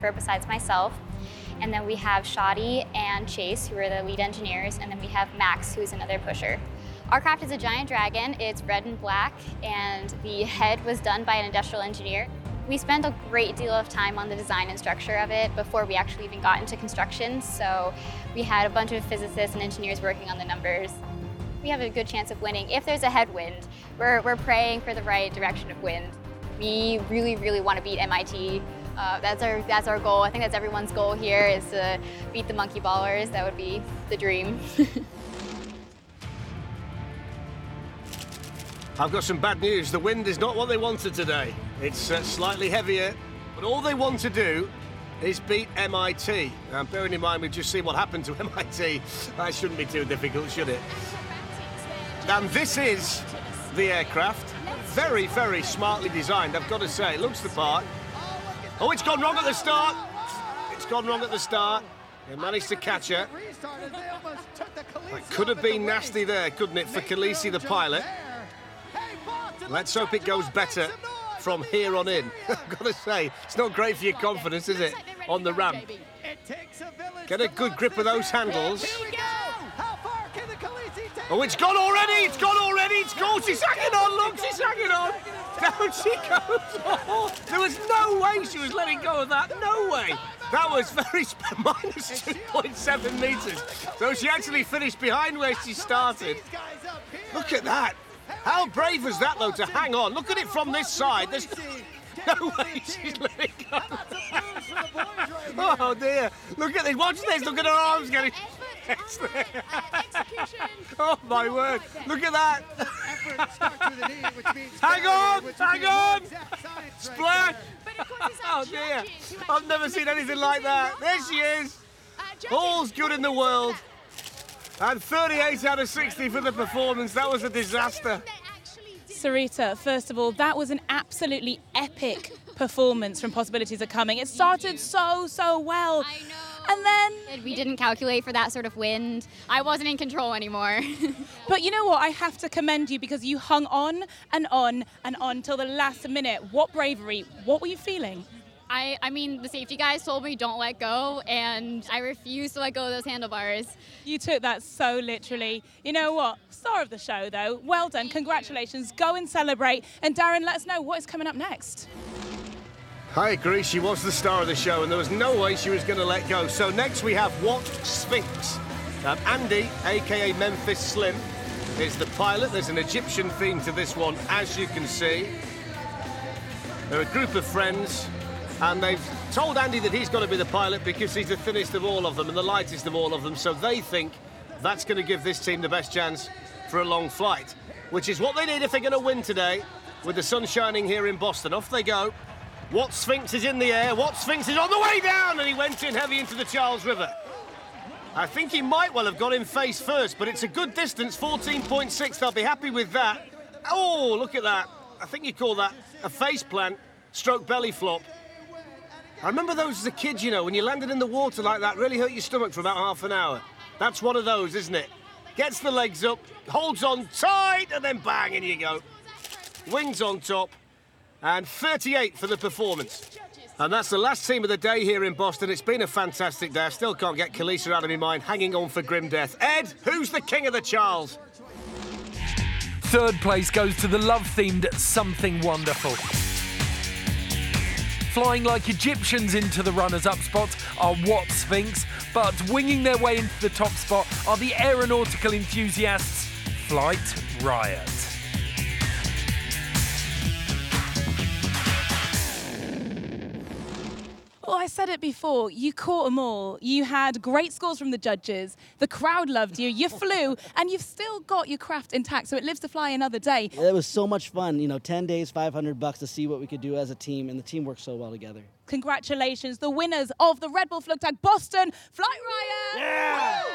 besides myself. And then we have Shadi and Chase, who are the lead engineers, and then we have Max, who's another pusher. Our craft is a giant dragon. It's red and black, and the head was done by an industrial engineer. We spent a great deal of time on the design and structure of it before we actually even got into construction, so we had a bunch of physicists and engineers working on the numbers. We have a good chance of winning. If there's a headwind, we're praying for the right direction of wind. We really, really want to beat MIT. That's our goal. I think that's everyone's goal here, is to beat the monkey ballers. That would be the dream. I've got some bad news. The wind is not what they wanted today. It's slightly heavier, but all they want to do is beat MIT. Now, bearing in mind we've just seen what happened to MIT, that shouldn't be too difficult, should it? And this is the aircraft. Very, very smartly designed, I've got to say. It looks the part. Oh, it's gone wrong at the start. It's gone wrong at the start. They managed to catch her. That could have been nasty there, couldn't it, for Khaleesi, the pilot? Let's hope it goes better from here on in. I've got to say, it's not great for your confidence, is it, on the ramp? Get a good grip of those handles. Oh, it's gone already! It's gone already! It's gone! She's hanging on! Look, she's hanging on! Down she goes! Oh, there was no way she was letting go of that. No way! That was very minus 2.7 metres. So she actually finished behind where she started. Look at that! How brave was that, though, to hang on? Look at it from this side. There's no way she's letting go. Oh, dear. Look at this. Watch this. Look at her arms getting... Oh, my word. Look at that. Hang on. Hang on. Splash. Oh, dear. I've never seen anything like that. There she is. All's good in the world. And 38 out of 60 for the performance. That was a disaster. Sarita, first of all, that was an absolutely epic performance from Possibilities Are Coming. It started so well. I know. And then... We didn't calculate for that sort of wind. I wasn't in control anymore. But you know what? I have to commend you because you hung on and on and on till the last minute. What bravery. What were you feeling? I mean, the safety guys told me don't let go, and I refused to let go of those handlebars. You took that so literally. You know what? Star of the show, though. Well done. Congratulations. Go and celebrate. And Darren, let us know what is coming up next. I agree. She was the star of the show, and there was no way she was going to let go. So next we have What Sphinx. Andy, a.k.a. Memphis Slim, is the pilot. There's an Egyptian theme to this one, as you can see. They're a group of friends. And they've told Andy that he's got to be the pilot because he's the thinnest of all of them and the lightest of all of them. So they think that's going to give this team the best chance for a long flight, which is what they need if they're going to win today. With the sun shining here in Boston, off they go. What Sphinx is in the air. What Sphinx is on the way down, and he went in heavy into the Charles River. I think he might well have got in face first, but it's a good distance, 14.6. They'll be happy with that. Oh, look at that. I think you call that a face plant, stroke belly flop. I remember those as a kid, you know, when you landed in the water like that, really hurt your stomach for about half an hour. That's one of those, isn't it? Gets the legs up, holds on tight, and then bang, in you go. Wings on top, and 38 for the performance. And that's the last team of the day here in Boston. It's been a fantastic day. I still can't get Khaleesi out of my mind, hanging on for grim death. Ed, who's the king of the Charles? Third place goes to the love-themed Something Wonderful. Flying like Egyptians into the runners-up spot are What Sphinx, but winging their way into the top spot are the aeronautical enthusiasts Flight Riot. Oh, I said it before, you caught them all. You had great scores from the judges, the crowd loved you, you flew, and you've still got your craft intact, so it lives to fly another day. It was so much fun, you know, 10 days, $500 to see what we could do as a team, and the team worked so well together. Congratulations, the winners of the Red Bull Flugtag Boston Flight Riot! Yeah!